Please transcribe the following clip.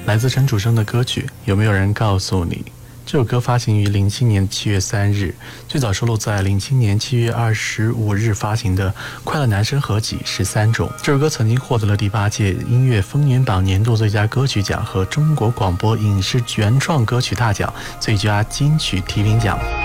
来自陈楚生的歌曲《有没有人告诉你》。这首歌发行于07年7月3日，最早收录在07年7月25日发行的《快乐男声合集13种》。这首歌曾经获得了第8届音乐风云榜年度最佳歌曲奖和中国广播影视原创歌曲大奖最佳金曲提名奖。